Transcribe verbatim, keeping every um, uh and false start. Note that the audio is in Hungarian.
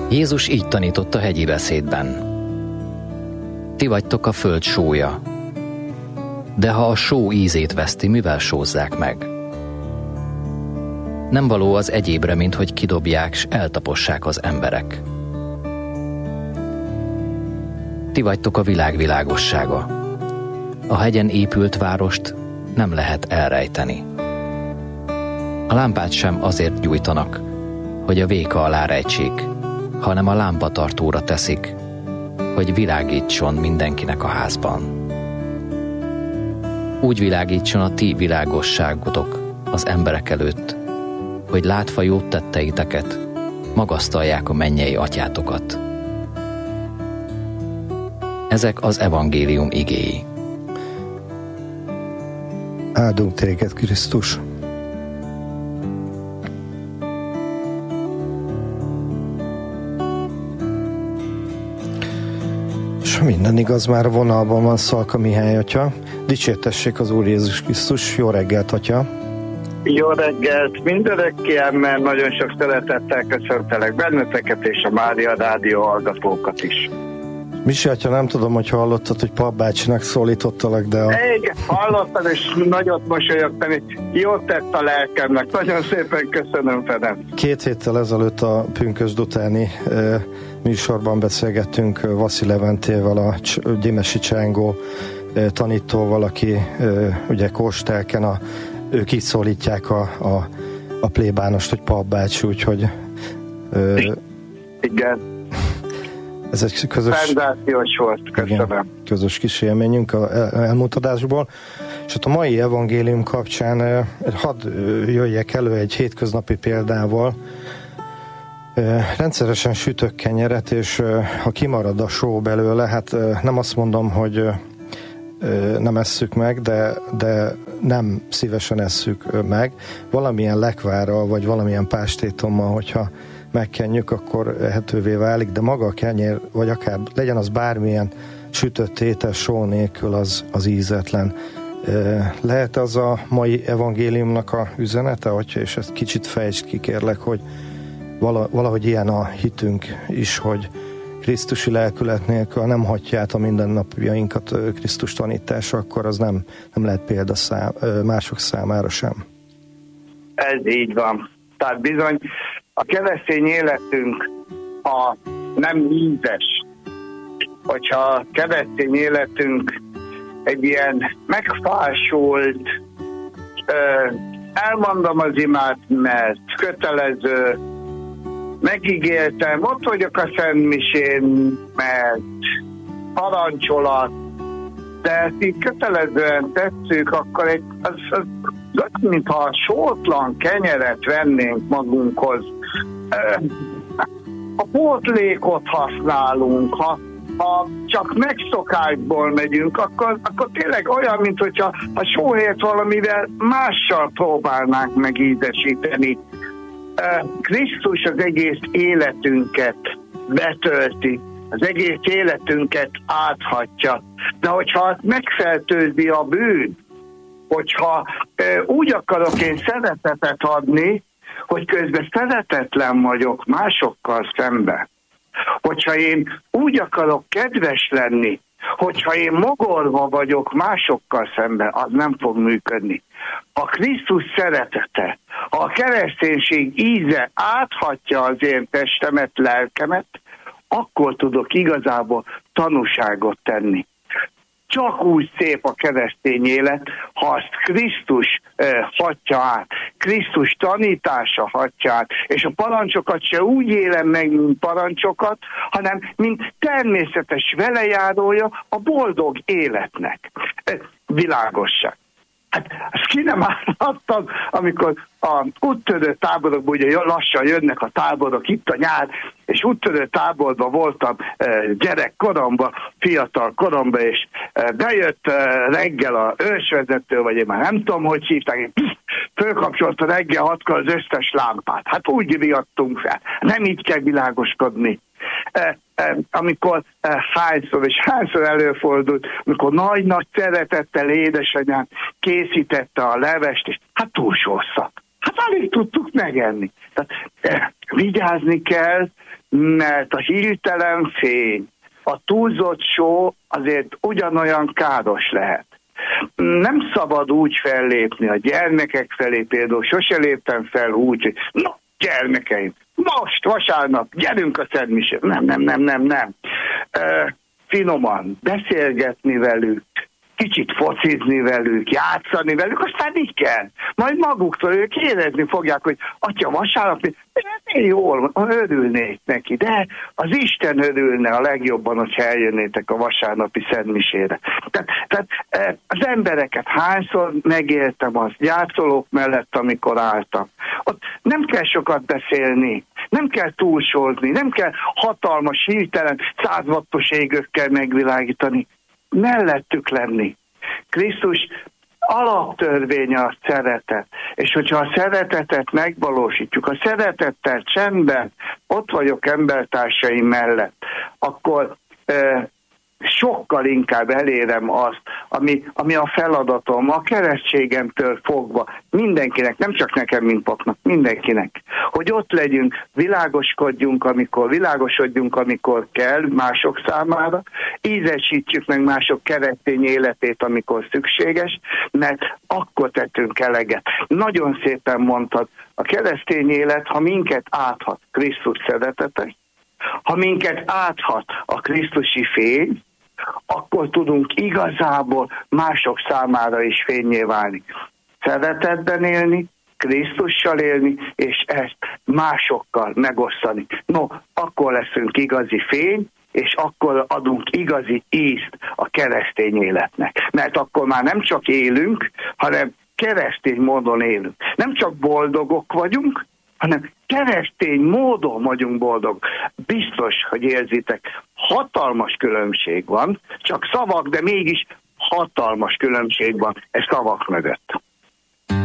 Jézus így tanított a hegyi beszédben. Ti vagytok a föld sója, de ha a só ízét veszti, mivel sózzák meg? Nem való az egyébre, mint hogy kidobják, s eltapossák az emberek. Ti vagytok a világ világossága. A hegyen épült várost nem lehet elrejteni. A lámpát sem azért gyújtanak, hogy a véka alá rejtsék, hanem a lámpatartóra teszik, hogy világítson mindenkinek a házban. Úgy világítson a ti világosságotok az emberek előtt, hogy látva jó tetteiteket, magasztalják a mennyei atyátokat. Ezek az evangélium igéi. Áldunk téged, Krisztus! És minden igaz, már a vonalban van Szalka Mihály atya. Dicsértessék az Úr Jézus Krisztus. Jó reggelt, atya! Jó reggelt mindörökké, mert nagyon sok szeretettel köszöntelek benneteket és a Mária Rádió hallgatókat is. Misi atya, nem tudom, hogy hallottad, hogy Pap bácsinak szólítottalak, de... A... Igen, hallottam, és nagyot mosolyogtam, és jót tett a lelkemnek. Nagyon szépen köszönöm, Fedem. Két héttel ezelőtt a pünkösd utáni e, műsorban beszélgettünk Vaszi Leventével, a Gyimesi Csángó e, tanítóval, aki e, ugye Kóstelken, a, ők így szólítják a, a, a plébánost, hogy Pap bácsi, úgyhogy... E, igen. Ez egy közös, szenzációs volt, köszönöm. Igen, közös kis élményünk a elmúlt adásból. És ott a mai evangélium kapcsán hadd jöjjek elő egy hétköznapi példával. Rendszeresen sütök kenyeret, és ha kimarad a só belőle, hát nem azt mondom, hogy nem esszük meg, de, de nem szívesen esszük meg. Valamilyen lekvárral, vagy valamilyen pástétommal, hogyha megkenjük, akkor ehetővé válik, de maga a kenyér, vagy akár legyen az bármilyen sütött étel só nélkül, az, az ízetlen. Lehet az a mai evangéliumnak a üzenete, hogyha, és ezt kicsit fejtsd ki, kérlek, hogy valahogy ilyen a hitünk is, hogy krisztusi lelkület nélkül, ha nem hagyja át a mindennapjainkat Krisztus tanítása, akkor az nem, nem lehet példa szám, mások számára sem. Ez így van. Tehát bizony a keresztény életünk a nem ízes, hogyha a keresztény életünk egy ilyen megfásolt, elmondom az imát, mert kötelező, megígértem, ott vagyok a szentmisén, mert parancsolat, de ezt így kötelezően tesszük, akkor egy, az, az, az mintha sótlan kenyeret vennénk magunkhoz. A pótlékot használunk, ha, ha csak megszokásból megyünk, akkor, akkor tényleg olyan, mint hogyha a sóhelyet valamivel mással próbálnánk megízesíteni. Krisztus az egész életünket betölti, az egész életünket áthatja. De hogyha azt megfertőzi a bűn, hogyha úgy akarok én szeretetet adni, hogy közben szeretetlen vagyok másokkal szemben, hogyha én úgy akarok kedves lenni, hogyha én mogorva vagyok másokkal szemben, az nem fog működni. A Krisztus szeretete, ha a kereszténység íze áthatja az én testemet, lelkemet, akkor tudok igazából tanúságot tenni. Csak úgy szép a keresztény élet, ha azt Krisztus eh, hatja át, Krisztus tanítása hatja át, és a parancsokat se úgy élem meg, mint parancsokat, hanem mint természetes velejárója a boldog életnek. Eh, világosság. Hát ezt ki nem állhattam, amikor a úttörő táborokban, ugye lassan jönnek a táborok, itt a nyár, és úttörő táborban voltam gyerekkoromban, fiatal koromban, és bejött reggel a ősvezető, vagy én már nem tudom, hogy hívták, fölkapcsolta reggel hatkor az összes lámpát. Hát úgy riadtunk fel. Nem így kell világoskodni. Amikor hányszor és hányszor előfordult, amikor nagy-nagy szeretettel édesanyám készítette a levest, és hát túlsószak. Hát alig tudtuk megenni. Tehát eh, vigyázni kell, mert a hirtelen fény, a túlzott só azért ugyanolyan káros lehet. Nem szabad úgy fellépni a gyermekek felé, például sose léptem fel úgy, hogy no, gyermekeim, most vasárnap, gyerünk a szentmisére. Nem, nem, nem, nem, nem. Uh, finoman beszélgetni velük, kicsit focizni velük, játszani velük, aztán így kell. Majd maguktól ők érezni fogják, hogy atya, vasárnap, én jól, örülnék neki, de az Isten örülne a legjobban, hogyha eljönnétek a vasárnapi szentmisére. Tehát, tehát az embereket hányszor megéltem az gyászolók mellett, amikor álltam. Ott nem kell sokat beszélni, nem kell túlsózni, nem kell hatalmas, hirtelen, százvattos égökkel megvilágítani. Mellettük lenni. Krisztus alaptörvénye a szeretet. És hogyha a szeretetet megvalósítjuk, a szeretettel csendben ott vagyok embertársaim mellett, akkor e, sokkal inkább elérem azt, ami, ami a feladatom, a keresztségemtől fogva, mindenkinek, nem csak nekem, mint papnak, mindenkinek, hogy ott legyünk, világoskodjunk, amikor világosodjunk, amikor kell mások számára, ízesítjük meg mások keresztény életét, amikor szükséges, mert akkor tettünk eleget. Nagyon szépen mondtad, a keresztény élet, ha minket áthat Krisztus szeretete, ha minket áthat a krisztusi fény, akkor tudunk igazából mások számára is fénnyé válni. Szeretetben élni, Krisztussal élni, és ezt másokkal megosztani. No, akkor leszünk igazi fény, és akkor adunk igazi ízt a keresztény életnek. Mert akkor már nem csak élünk, hanem keresztény módon élünk. Nem csak boldogok vagyunk, hanem keresztény módon vagyunk boldog. Biztos, hogy érzitek, hatalmas különbség van, csak szavak, de mégis hatalmas különbség van e szavak mögött.